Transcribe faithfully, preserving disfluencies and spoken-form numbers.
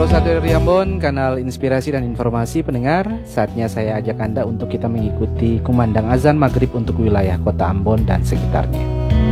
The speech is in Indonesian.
Saudara dari Ambon, kanal inspirasi dan informasi pendengar. Saatnya saya ajak Anda untuk kita mengikuti kumandang azan maghrib untuk wilayah kota Ambon dan sekitarnya.